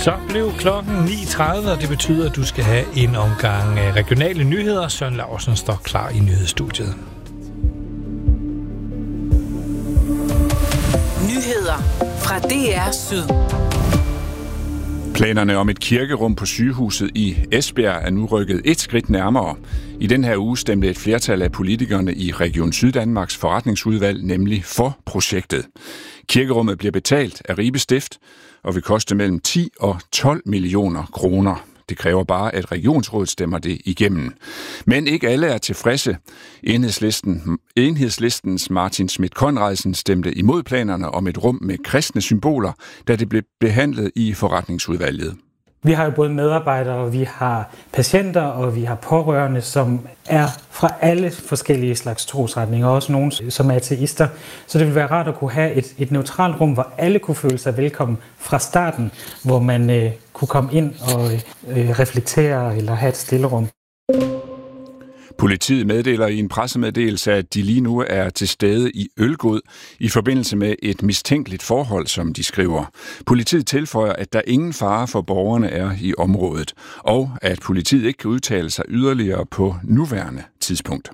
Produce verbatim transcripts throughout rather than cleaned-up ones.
Så blev klokken ni tredive, og det betyder, at du skal have en omgang regionale nyheder. Søren Laursen står klar i nyhedsstudiet. Nyheder fra D R Syd. Planerne om et kirkerum på sygehuset i Esbjerg er nu rykket et skridt nærmere. I den her uge stemte et flertal af politikerne i Region Syddanmarks forretningsudvalg nemlig for projektet. Kirkerummet bliver betalt af Ribe Stift og vil koste mellem ti og tolv millioner kroner. Det kræver bare, at regionsrådet stemmer det igennem. Men ikke alle er tilfredse. Enhedslisten, Enhedslistens Martin Schmidt-Konradsen stemte imod planerne om et rum med kristne symboler, da det blev behandlet i forretningsudvalget. Vi har jo både medarbejdere, vi har patienter, og vi har pårørende, som er fra alle forskellige slags trosretninger, også nogle som er ateister. Så det vil være rart at kunne have et, et neutralt rum, hvor alle kunne føle sig velkommen fra starten, hvor man øh, kunne komme ind og øh, reflektere eller have et stillerum. Politiet meddeler i en pressemeddelelse, at de lige nu er til stede i Ølgod i forbindelse med et mistænkeligt forhold, som de skriver. Politiet tilføjer, at der ingen fare for borgerne er i området, og at politiet ikke kan udtale sig yderligere på nuværende tidspunkt.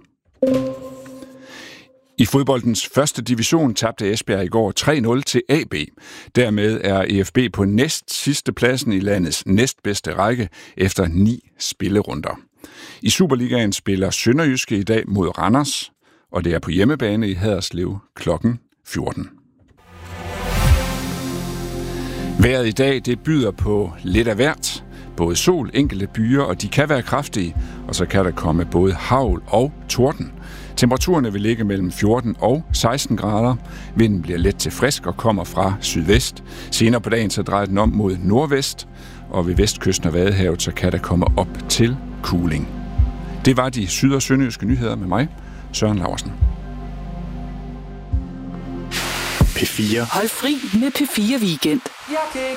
I fodboldens første division tabte Esbjerg i går tre nul til A B. Dermed er E F B på næst sidste pladsen i landets næstbedste række efter ni spillerunder. I Superligaen spiller Sønderjyske i dag mod Randers, og det er på hjemmebane i Haderslev klokken fjorten. Vejret i dag, det byder på lidt af hvert. Både sol, enkelte byer, og de kan være kraftige, og så kan der komme både hagl og torden. Temperaturerne vil ligge mellem fjorten og seksten grader. Vinden bliver let til frisk og kommer fra sydvest. Senere på dagen så drejer den om mod nordvest, og ved vestkysten af Vadehavet så kan der komme op til kuling. Det var de syd- og sønderjyske nyheder med mig, Søren Laursen. P fire. Hold fri med P fire Weekend.